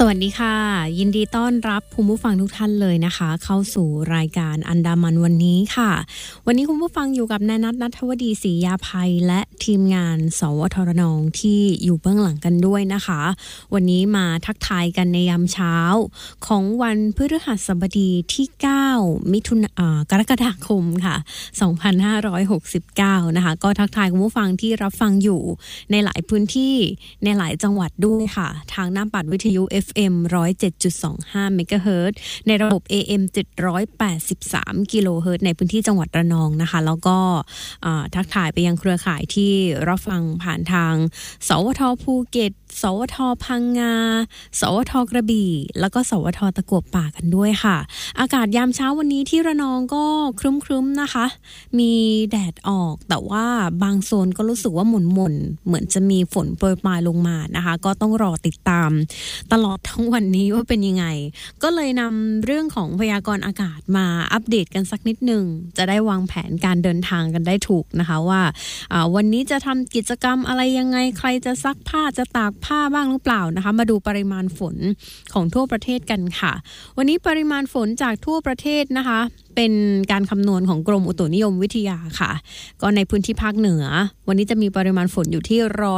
วัสดีค่ะยินดีต้อนรับคุณผู้ฟังทุกท่านเลยนะคะเข้าสู่รายการอันดามันวันนี้ค่ะวันนี้คุณผู้ฟังอยู่กับนายณัฐวดีศรียาภัยและทีมงานสวทรนที่อยู่เบื้องหลังกันด้วยนะคะวันนี้มาทักทายกันในยามเช้าของวันพฤหัสบดีที่9กรกฎาคมค่ะ2569นะคะก็ทักทายคุณผู้ฟังที่รับฟังอยู่ในหลายพื้นที่ในหลายจังหวัดด้วยค่ะทางหน้าปัดวิทยุ FM 107.25 เมกะเฮิรตซ์ในระบบ AM 783 กิโลเฮิรตซ์ในพื้นที่จังหวัดระนองนะคะแล้วก็ทักทายไปยังเครือข่ายที่รับฟังผ่านทางสวทภูเก็ตสวทพังงาสวทกระบี่แล้วก็สวทตะกั่วป่ากันด้วยค่ะอากาศยามเช้าวันนี้ที่ระนองก็ครึ้มๆนะคะมีแดดออกแต่ว่าบางโซนก็รู้สึกว่าหม่นๆเหมือนจะมีฝนโปรยปลายลงมานะคะก็ต้องรอติดตามตลอดทั้งวันนี้ว่าเป็นยังไงก็เลยนำเรื่องของพยากรณ์อากาศมาอัปเดตกันสักนิดนึงจะได้วางแผนการเดินทางกันได้ถูกนะคะว่าวันนี้จะทำกิจกรรมอะไรยังไงใครจะซักผ้าจะตากผ้าบ้างหรือเปล่านะคะมาดูปริมาณฝนของทั่วประเทศกันค่ะวันนี้ปริมาณฝนจากทั่วประเทศนะคะเป็นการคำนวณของกรมอุตุนิยมวิทยาค่ะก็ในพื้นที่ภาคเหนือวันนี้จะมีปริมาณฝนอยู่ที่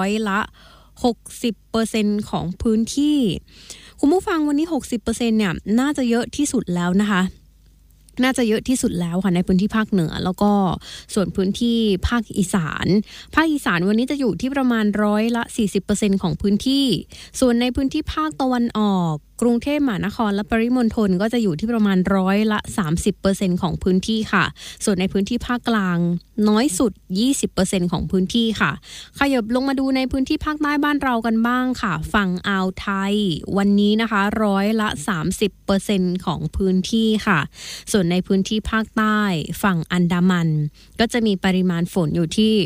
60% ของพื้นที่คุณผู้ฟังวันนี้ 60% เนี่ยน่าจะเยอะที่สุดแล้วนะคะน่าจะเยอะที่สุดแล้วค่ะในพื้นที่ภาคเหนือแล้วก็ส่วนพื้นที่ภาคอีสานวันนี้จะอยู่ที่ประมาณ40% ของพื้นที่ส่วนในพื้นที่ภาคตะวันออกกรุงเทพมหานครและปริมณฑลก็จะอยู่ที่ประมาณ30% ของพื้นที่ค่ะส่วนในพื้นที่ภาคกลางน้อยสุด 20% ของพื้นที่ค่ะขยับลงมาดูในพื้นที่ภาคใต้บ้านเรากันบ้างค่ะฝั่งอ่าวไทยวันนี้นะคะ30% ของพื้นที่ค่ะส่วนในพื้นที่ภาคใต้ฝั่งอันดามันก็จะมีปริมาณฝนอยู่ที่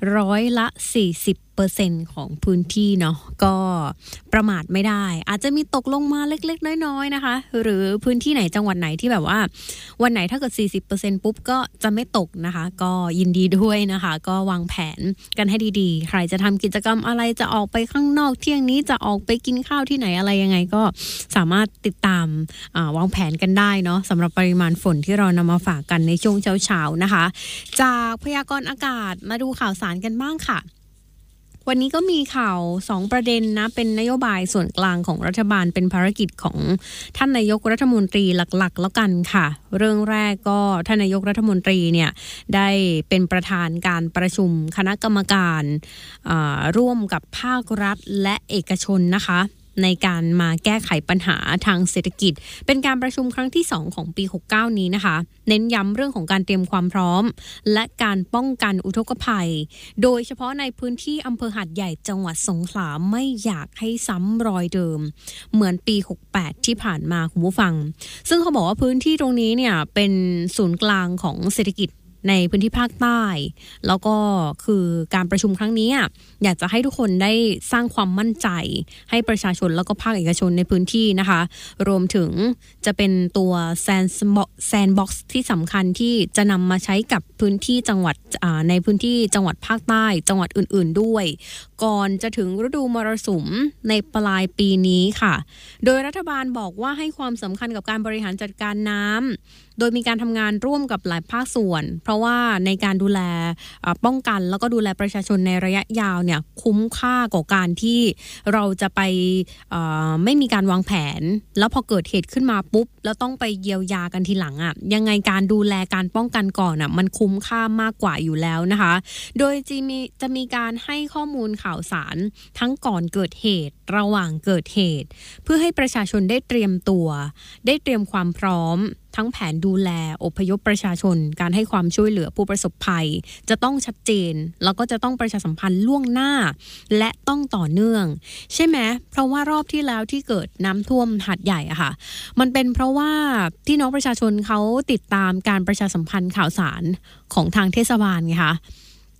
40% ของพื้นที่เนาะก็ประมาทไม่ได้อาจจะมีตกลงมาเล็กๆน้อยๆนะคะหรือพื้นที่ไหนจังหวัดไหนที่แบบว่าวันไหนถ้าเกิด 40% ปุ๊บก็จะไม่ตกนะคะก็ยินดีด้วยนะคะก็วางแผนกันให้ดีๆใครจะทำกิจกรรมอะไรจะออกไปข้างนอกเที่ยงนี้จะออกไปกินข้าวที่ไหนอะไรยังไงก็สามารถติดตามวางแผนกันได้เนาะสำหรับปริมาณฝนที่เรานำมาฝากกันในช่วงเช้าๆนะคะจากพยากรณ์อากาศมาดูข่าวสารกันบ้างค่ะวันนี้ก็มีข่าว2ประเด็นนะเป็นนโยบายส่วนกลางของรัฐบาลเป็นภารกิจของท่านนายกรัฐมนตรีหลักๆแล้วกันค่ะเรื่องแรกก็ท่านนายกรัฐมนตรีเนี่ยได้เป็นประธานการประชุมคณะกรรมการร่วมกับภาครัฐและเอกชนนะคะในการมาแก้ไขปัญหาทางเศรษฐกิจเป็นการประชุมครั้งที่2ของปี69นี้นะคะเน้นย้ำเรื่องของการเตรียมความพร้อมและการป้องกันอุทกภัยโดยเฉพาะในพื้นที่อำเภอหาดใหญ่จังหวัดสงขลาไม่อยากให้ซ้ำรอยเดิมเหมือนปี68ที่ผ่านมาคุณผู้ฟังซึ่งเขาบอกว่าพื้นที่ตรงนี้เนี่ยเป็นศูนย์กลางของเศรษฐกิจในพื้นที่ภาคใต้แล้วก็คือการประชุมครั้งนี้อยากจะให้ทุกคนได้สร้างความมั่นใจให้ประชาชนแล้วก็ภาคเอกชนในพื้นที่นะคะรวมถึงจะเป็นตัวแซนบ็อกซ์ที่สำคัญที่จะนำมาใช้กับพื้นที่จังหวัดในพื้นที่จังหวัดภาคใต้จังหวัดอื่นๆด้วยก่อนจะถึงฤดูมรสุมในปลายปีนี้ค่ะโดยรัฐบาลบอกว่าให้ความสำคัญกับการบริหารจัดการน้ำโดยมีการทำงานร่วมกับหลายภาคส่วนเพราะว่าในการดูแลป้องกันแล้วก็ดูแลประชาชนในระยะยาวเนี่ยคุ้มค่ากว่าการที่เราจะไปไม่มีการวางแผนแล้วพอเกิดเหตุขึ้นมาปุ๊บแล้วต้องไปเยียวยากันทีหลังยังไงการดูแลการป้องกันก่อนมันคุ้มค่ามากกว่าอยู่แล้วนะคะโดยจะมีการให้ข้อมูลข่าวสารทั้งก่อนเกิดเหตุระหว่างเกิดเหตุเพื่อให้ประชาชนได้เตรียมตัวได้เตรียมความพร้อมทั้งแผนดูแลอพยพประชาชนการให้ความช่วยเหลือผู้ประสบภัยจะต้องชัดเจนแล้วก็จะต้องประชาสัมพันธ์ล่วงหน้าและต้องต่อเนื่องใช่ไหมเพราะว่ารอบที่แล้วที่เกิดน้ำท่วมหาดใหญ่อะค่ะมันเป็นเพราะว่าที่น้องประชาชนเขาติดตามการประชาสัมพันธ์ข่าวสารของทางเทศบาลไงคะ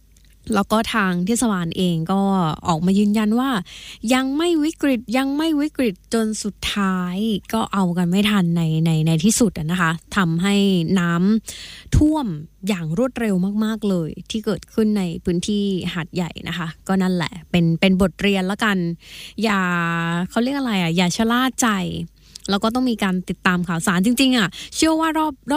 แล้วก็ทางเทศบาลเองก็ออกมายืนยันว่ายังไม่วิกฤตจนสุดท้ายก็เอากันไม่ทันในที่สุดนะคะทำให้น้ำท่วมอย่างรวดเร็วมากๆเลยที่เกิดขึ้นในพื้นที่หาดใหญ่นะคะก็นั่นแหละเป็นบทเรียนละกันอย่าเขาเรียกอะไรอย่าชะล่าใจแล้วก็ต้องมีการติดตามข่าวสารจริงๆเชื่อว่ารอบ